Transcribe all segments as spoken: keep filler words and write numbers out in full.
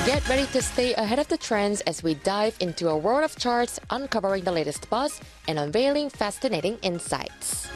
Get ready to stay ahead of the trends as we dive into a world of charts, uncovering the latest buzz and unveiling fascinating insights.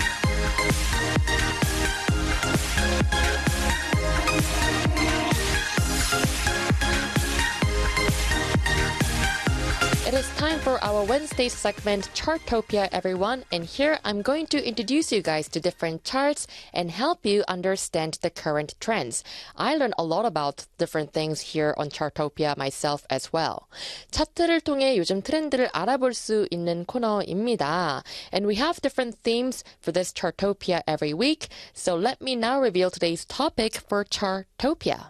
It is time for our Wednesday segment, Chartopia, everyone. And here I'm going to introduce you guys to different charts and help you understand the current trends. I learned a lot about different things here on Chartopia myself as well. 차트를 통해 요즘 트렌드를 알아볼 수 있는 코너입니다. And we have different themes for this Chartopia every week. So let me now reveal today's topic for Chartopia.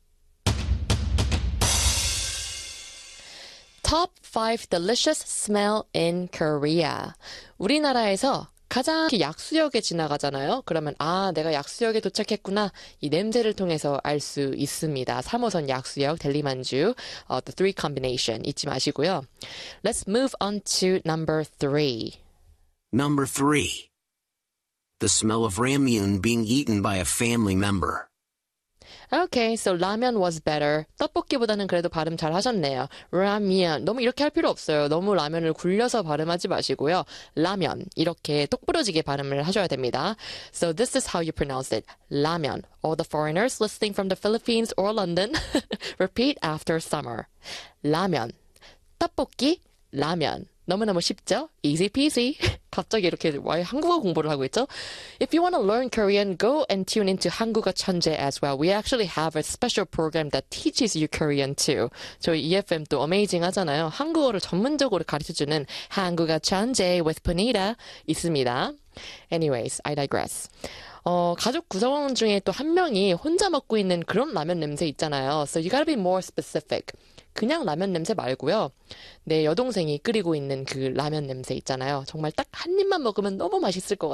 Top five delicious smell in Korea. 우리나라에서 가장 약수역에 지나가잖아요. 그러면 아, 내가 약수역에 도착했구나. 이 냄새를 통해서 알 수 있습니다. 삼 호선 약수역, 델리만주, uh, the three combination 잊지 마시고요. Let's move on to number three. Number three. The smell of ramyun being eaten by a family member. Okay, so 라면 was better. 떡볶이보다는 그래도 발음 잘 하셨네요. 라면. 너무 이렇게 할 필요 없어요. 너무 라면을 굴려서 발음하지 마시고요. 라면. 이렇게 똑부러지게 발음을 하셔야 됩니다. So this is how you pronounce it. 라면. All the foreigners listening from the Philippines or London, repeat after Summer. 라면. 떡볶이, 라면. 너무너무 쉽죠? Easy peasy. 갑자기 이렇게 와 한국어 공부를 하고 있죠? If you want to learn Korean, go and tune into 한국어 천재 as well. We actually have a special program that teaches you Korean too. 저희 이에프엠도 어메이징 하잖아요. 한국어를 전문적으로 가르쳐주는 한국어 천재 with Punita 있습니다. Anyways, I digress. 어, 가족 구성원 중에 또 한 명이 혼자 먹고 있는 그런 라면 냄새 있잖아요. So you gotta be more specific. 그냥 라면 냄새 말고요. 내 여동생이 끓이고 있는 그 라면 냄새 있잖아요. 정말 딱 한 입만 먹으면 너무 맛있을 것 같아요.